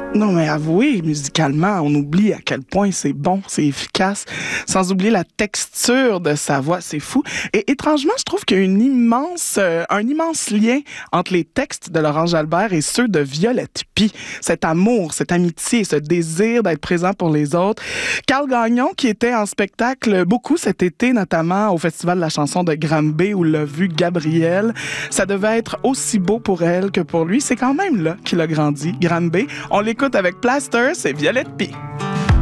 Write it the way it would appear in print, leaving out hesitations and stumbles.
Non, mais avouez, musicalement, on oublie à quel point c'est bon, c'est efficace, sans oublier la texture de sa voix, c'est fou. Et étrangement, je trouve qu'il y a un immense lien entre les textes de Laurent Jalbert et ceux de Violette Py. Cet amour, cette amitié, ce désir d'être présent pour les autres. Carl Gagnon, qui était en spectacle beaucoup cet été, notamment au Festival de la chanson de Granby, où l'a vu Gabrielle. Ça devait être aussi beau pour elle que pour lui. C'est quand même là qu'il a grandi, Granby. On l'écoute avec Plaster, c'est Violette Py.